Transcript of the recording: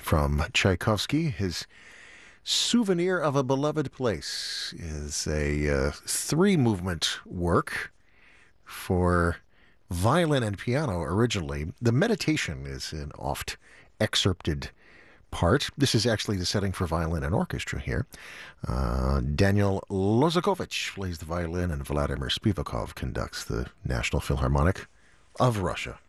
from Tchaikovsky. His Souvenir of a Beloved Place is a three-movement work for violin and piano originally. The meditation is an oft excerpted part. This is actually the setting for violin and orchestra here. Daniel Lozakovich plays the violin, and Vladimir Spivakov conducts the National Philharmonic of Russia.